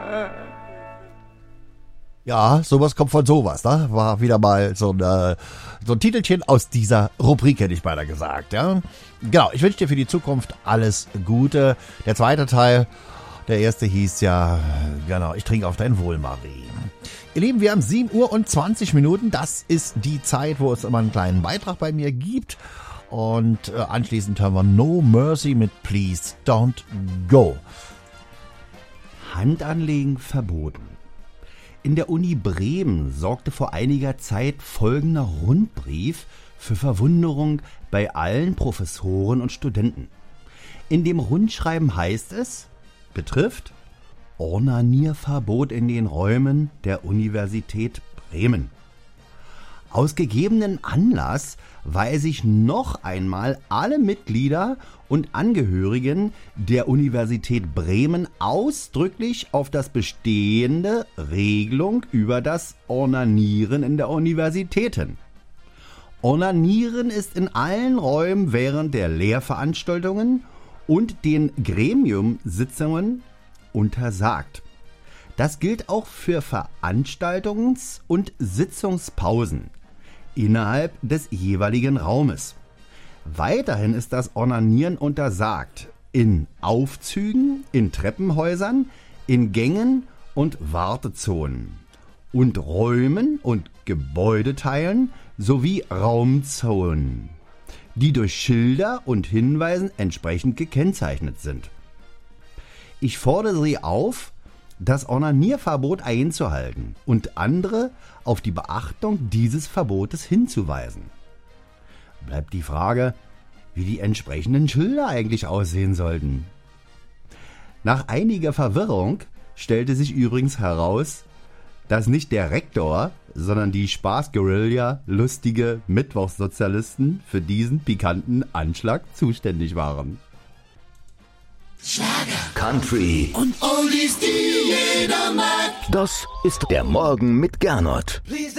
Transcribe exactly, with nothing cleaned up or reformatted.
Ja, sowas kommt von sowas, ne? War wieder mal so ein, äh, so ein Titelchen aus dieser Rubrik, hätte ich beinahe gesagt, ja. Genau, ich wünsche dir für die Zukunft alles Gute. Der zweite Teil, der erste hieß ja, genau, ich trinke auf dein Wohl, Marie. Ihr Lieben, wir haben sieben Uhr und zwanzig Minuten. Das ist die Zeit, wo es immer einen kleinen Beitrag bei mir gibt. Und äh, anschließend hören wir No Mercy mit Please Don't Go. Handanlegen verboten. In der Uni Bremen sorgte vor einiger Zeit folgender Rundbrief für Verwunderung bei allen Professoren und Studenten. In dem Rundschreiben heißt es, betrifft Onanierverbot in den Räumen der Universität Bremen. Aus gegebenen Anlass weise ich noch einmal alle Mitglieder und Angehörigen der Universität Bremen ausdrücklich auf das bestehende Regelung über das Onanieren in der Universitäten. Onanieren ist in allen Räumen während der Lehrveranstaltungen und den Gremiumsitzungen untersagt. Das gilt auch für Veranstaltungs- und Sitzungspausen innerhalb des jeweiligen Raumes. Weiterhin ist das Onanieren untersagt in Aufzügen, in Treppenhäusern, in Gängen und Wartezonen und Räumen und Gebäudeteilen sowie Raumzonen, die durch Schilder und Hinweisen entsprechend gekennzeichnet sind. Ich fordere Sie auf, das Onanierverbot einzuhalten und andere auf die Beachtung dieses Verbotes hinzuweisen. Bleibt die Frage, wie die entsprechenden Schilder eigentlich aussehen sollten. Nach einiger Verwirrung stellte sich übrigens heraus, dass nicht der Rektor, sondern die Spaßguerilla lustige Mittwochssozialisten für diesen pikanten Anschlag zuständig waren. Schlager, Country und Oldies, die jeder mag. Das ist der Morgen mit Gernot.